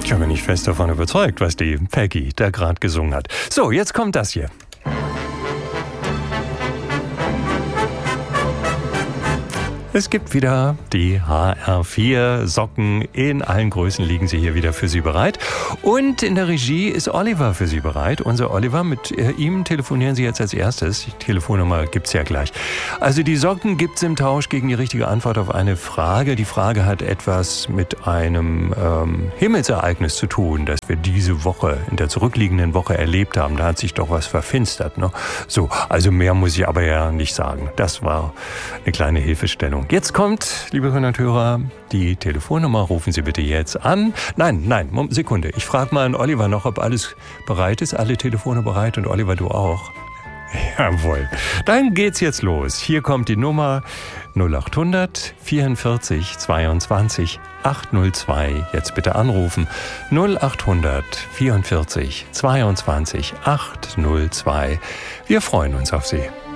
Da bin ich fest davon überzeugt, was die Peggy da gerade gesungen hat. So, jetzt kommt das hier. Es gibt wieder die HR4 Socken. In allen Größen liegen sie hier wieder für Sie bereit. Und in der Regie ist Oliver für Sie bereit. Unser Oliver, mit ihm telefonieren Sie jetzt als erstes. Die Telefonnummer gibt's ja gleich. Also die Socken gibt's im Tausch gegen die richtige Antwort auf eine Frage. Die Frage hat etwas mit einem Himmelsereignis zu tun, das wir diese Woche, in der zurückliegenden Woche erlebt haben. Da hat sich doch was verfinstert, ne? So, also mehr muss ich aber ja nicht sagen. Das war eine kleine Hilfestellung. Jetzt kommt, liebe Hörerinnen und Hörer, die Telefonnummer. Rufen Sie bitte jetzt an. Nein, Sekunde. Ich frage mal an Oliver noch, ob alles bereit ist. Alle Telefone bereit und Oliver, du auch. Jawohl. Dann geht's jetzt los. Hier kommt die Nummer 0800 44 22 802. Jetzt bitte anrufen. 0800 44 22 802. Wir freuen uns auf Sie.